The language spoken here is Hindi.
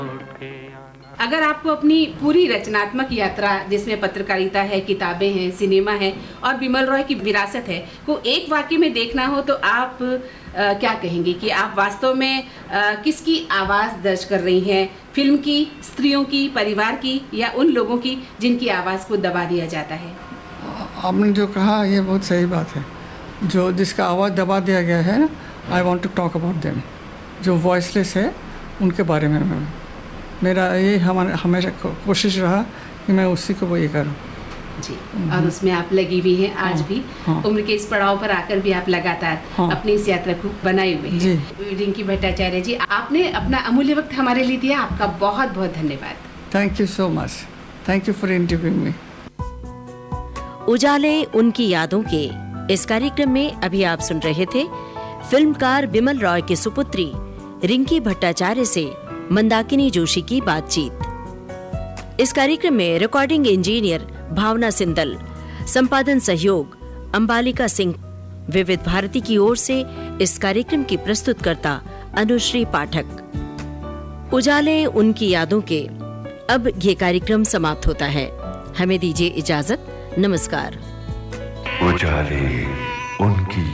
अगर आपको अपनी पूरी रचनात्मक यात्रा, जिसमें पत्रकारिता है, किताबें हैं, सिनेमा है और बिमल रॉय की विरासत है, को एक वाक्य में देखना हो तो आप क्या कहेंगे कि आप वास्तव में किसकी आवाज़ दर्ज कर रही हैं? फिल्म की, स्त्रियों की, परिवार की, या उन लोगों की जिनकी आवाज़ को दबा दिया जाता है? आपने जो कहा ये बहुत सही बात है। जो जिसका आवाज़ दबा दिया गया है, I want to talk about them. जो वॉइसलेस है उनके बारे में मेरा ये हमेशा कोशिश रहा कि मैं उसी को वो ये करूँ जी। और उसमें आप लगी हुई हैं आज भी। उम्र के इस पड़ाव पर आकर भी आप लगातार अपनी इस यात्रा को बनाए हुए हैं। रिंकी भट्टाचार्य जी, आपने अपना अमूल्य वक्त हमारे लिए दिया, आपका बहुत बहुत धन्यवाद। Thank you so much. Thank you for interviewing मी। उजाले उनकी यादों के इस कार्यक्रम में अभी आप सुन रहे थे फिल्मकार बिमल रॉय की सुपुत्री रिंकी भट्टाचार्य से मंदाकिनी जोशी की बातचीत। इस कार्यक्रम में रिकॉर्डिंग इंजीनियर भावना सिंदल, संपादन सहयोग अंबालिका सिंह। विविध भारती की ओर से इस कार्यक्रम की प्रस्तुतकर्ता अनुश्री पाठक। उजाले उनकी यादों के अब ये कार्यक्रम समाप्त होता है। हमें दीजिए इजाजत। नमस्कार। उजाले उनकी